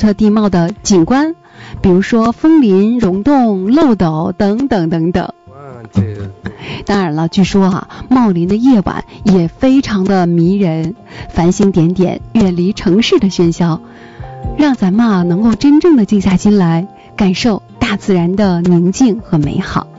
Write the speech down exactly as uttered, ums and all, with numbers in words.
特地貌的景观，比如说枫林、溶洞、漏斗等等等等。当然了，据说啊，茂林的夜晚也非常的迷人，繁星点点，远离城市的喧嚣，让咱们啊能够真正的静下心来，感受大自然的宁静和美好。